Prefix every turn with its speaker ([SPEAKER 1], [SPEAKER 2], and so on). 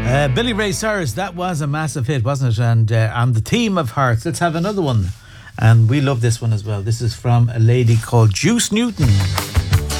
[SPEAKER 1] Billy Ray Cyrus, that was a massive hit, wasn't it? And on the theme of hearts, let's have another one. And we love this one as well. This is from a lady called Juice Newton.